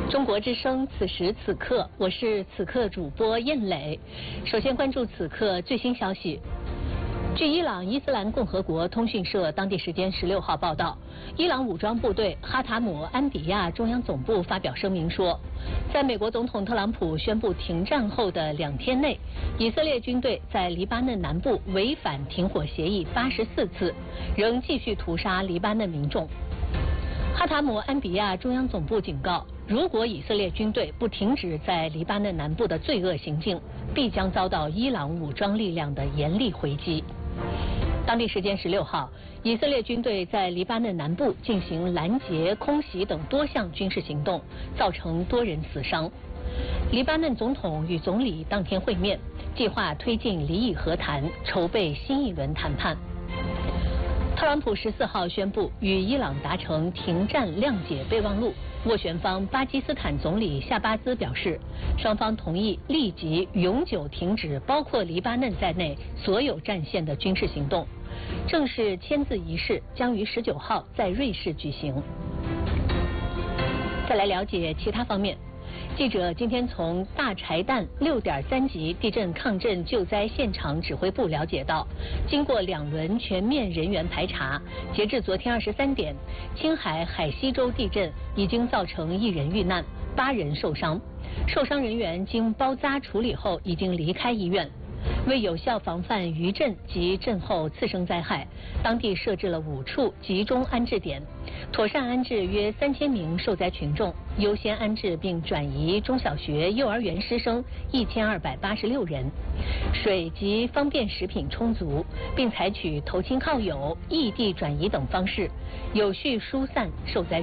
中国之声，此时此刻，我是此刻主播燕磊。首先关注此刻最新消息。据伊朗伊斯兰共和国通讯社当地时间16号报道，伊朗武装部队哈塔姆安比亚中央总部发表声明说，在美国总统特朗普宣布停战后的2天内，以色列军队在黎巴嫩南部违反停火协议84次，仍继续屠杀黎巴嫩民众。哈塔姆安比亚中央总部警告，如果以色列军队不停止在黎巴嫩南部的罪恶行径，必将遭到伊朗武装力量的严厉回击。当地时间16号，以色列军队在黎巴嫩南部进行拦截、空袭等多项军事行动，造成多人死伤。黎巴嫩总统与总理当天会面，计划推进离异和谈，筹备新一轮谈判。特朗普14号宣布与伊朗达成停战谅解备忘录，斡旋方巴基斯坦总理夏巴兹表示，双方同意立即永久停止包括黎巴嫩在内所有战线的军事行动。正式签字仪式将于19号在瑞士举行。再来了解其他方面。记者今天从大柴旦6.3级地震抗震救灾现场指挥部了解到，经过2轮全面人员排查，截至昨天23点，青海海西州地震已经造成1人遇难，8人受伤，受伤人员经包扎处理后已经离开医院。为有效防范余震及震后次生灾害，当地设置了5处集中安置点，妥善安置约3000名受灾群众，优先安置并转移中小学、幼儿园师生1286人，水及方便食品充足，并采取投亲靠友、异地转移等方式，有序疏散受灾